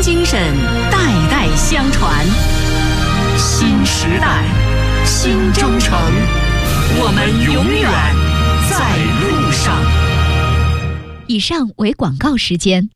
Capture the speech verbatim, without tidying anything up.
精神代代相传。新时代，新征程，我们永远在路上。 以上为广告时间。